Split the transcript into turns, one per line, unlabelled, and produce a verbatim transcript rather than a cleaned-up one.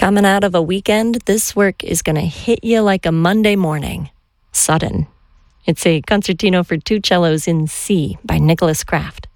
Coming out of a weekend, this work is going to hit you like a Monday morning. Sudden. It's a concertino for two cellos in C by Nicholas Kraft.